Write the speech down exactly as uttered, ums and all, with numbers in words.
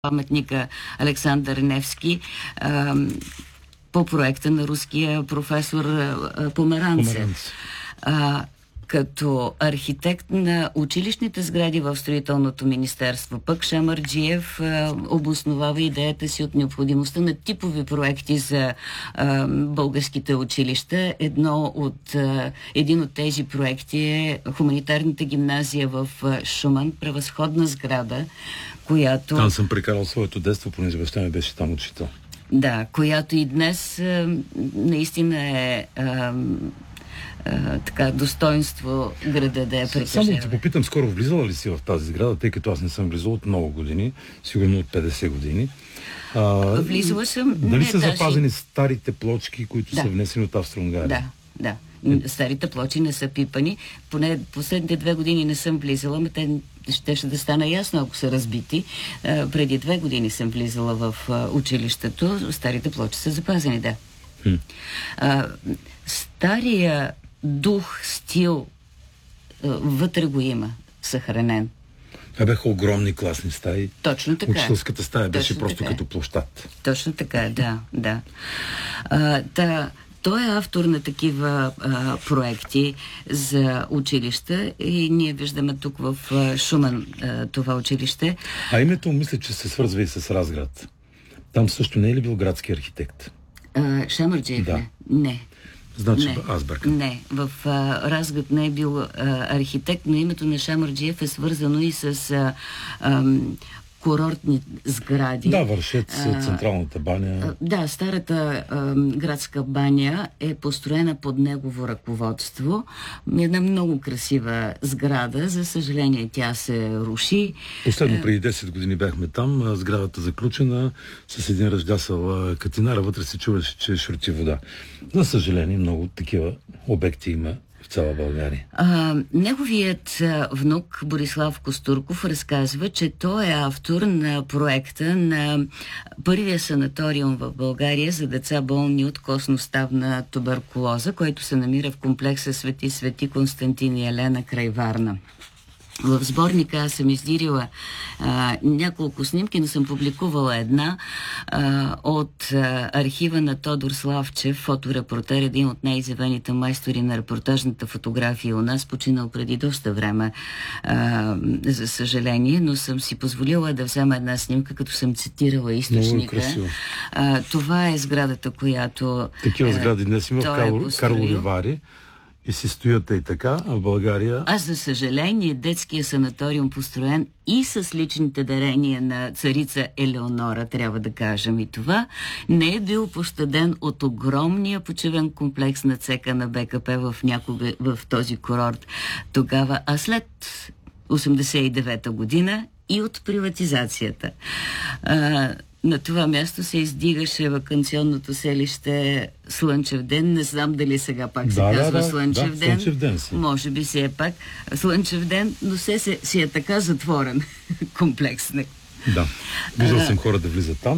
паметника Александър Невски а, по проекта на руския професор а, Померанцев. Померанцев. А, като архитект на училищните сгради в строителното министерство. Пък Шамарджиев а, обосновава идеята си от необходимостта на типови проекти за а, българските училища. Едно от, а, един от тези проекти е хуманитарната гимназия в а, Шуман, превъзходна сграда, която... Там съм прекарал своето детство, понеже баща ми беше там учител. Да, която и днес а, наистина е... А, Uh, така, достоинство града да я притежава. Само да те попитам, скоро влизала ли си в тази сграда, тъй като аз не съм влизал от много години, сигурно от петдесет години. А, Влизала съм... Дали не, са даже... запазени старите плочки, които да. са внесени от Австро-Унгария? Да, да. Старите плочи не са пипани. Поне последните две години не съм влизала, но те ще, ще да стана ясно, ако са разбити. А, преди две години съм влизала в а, училището. Старите плочи са запазени, да. Хм. А, стария дух, стил, вътре го има, съхранен. Това бяха огромни класни стаи. Точно така. Учителската стая беше Точно просто така. като площад. Точно така, да, да. А, та, той е автор на такива а, проекти за училища и ние виждаме тук в а, Шуман а, това училище. А името мисля, че се свързва и с Разград. Там също не е ли бил градски архитект? А, Шамарджиев? Да. Не. Не. Значи не, аз бъркам. Не, в а, Разград не е бил а, архитект, но името на Шамарджиев е свързано и с а, а, курортни сгради. Да, Вършец, централната баня. А, да, старата а, градска баня е построена под негово ръководство. Една много красива сграда. За съжаление, тя се руши. Последно преди десет години бяхме там, сградата заключена с един ръждясал катинара. Вътре се чуваше, че шурти вода. За съжаление, много такива обекти има в цяла България. А, неговият а, внук Борислав Костурков разказва, че той е автор на проекта на първия санаториум в България за деца болни от костно-ставна туберкулоза, който се намира в комплекса Свети Свети Константин и Елена край Варна. В сборника аз съм издирила а, няколко снимки, но съм публикувала една а, от а, архива на Тодор Славчев, фоторепортер, един от най-изявените майстори на репортажната фотография у нас, починал преди доста време, а, за съжаление, но съм си позволила да взема една снимка, като съм цитирала източника. А, това е сградата, която... Такива сгради днес има в Карлови Вари. И си стоят и така, а в България... А за съжаление, детския санаториум, построен и с личните дарения на царица Елеонора, трябва да кажем и това, не е бил пощаден от огромния почивен комплекс на ЦК на БКП в някога в този курорт тогава, а след осемдесет и девета година и от приватизацията. А, на това място се издигаше ваканционното селище Слънчев ден. Не знам дали сега пак да, се казва да, Слънчев да, ден. Слънчев ден си. Може би си е пак Слънчев ден, но се, се, си е така затворен комплекс. Да. Виждал съм хора да влизат там.